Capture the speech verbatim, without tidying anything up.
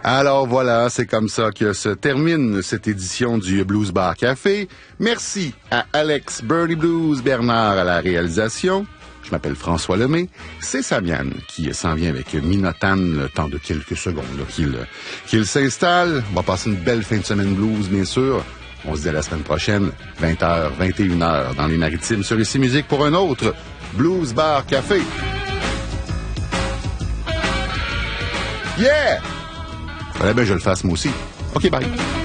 Alors voilà, c'est comme ça que se termine cette édition du Blues Bar Café. Merci à Alex Birdie Blues Bernard à la réalisation. Je m'appelle François Lemay. C'est Samian qui s'en vient avec Minotan le temps de quelques secondes là, qu'il, qu'il s'installe. On va passer une belle fin de semaine blues, bien sûr. On se dit à la semaine prochaine, vingt heures, vingt et une heures, dans les Maritimes, sur Ici Musique pour un autre Blues Bar Café. Yeah! Fallait bien que je le fasse moi aussi. OK, bye.